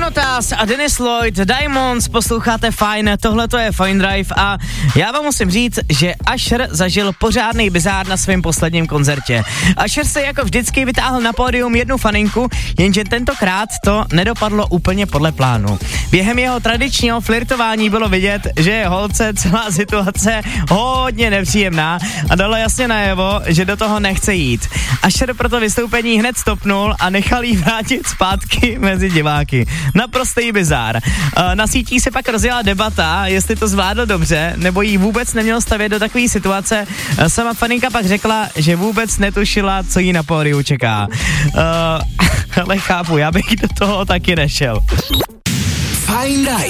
Jonatas a Dennis Lloyd, Diamonds, posloucháte Fajn, tohle to je Fajn Drive a já vám musím říct, že Usher zažil pořádný bizár na svém posledním koncertě. Usher se jako vždycky vytáhl na pódium jednu faninku, jenže tentokrát to nedopadlo úplně podle plánu. Během jeho tradičního flirtování bylo vidět, že je holce celá situace hodně nepříjemná a dalo jasně najevo, že do toho nechce jít. Usher proto vystoupení hned stopnul a nechal jí vrátit zpátky mezi diváky. Naprostý bizár. Na sítích se pak rozjela debata, jestli to zvládl dobře, nebo jí vůbec neměl stavět do takové situace. Sama faninka pak řekla, že vůbec netušila, co jí na pódiu čeká. Ale chápu, já bych do toho taky nešel. Fajn Drive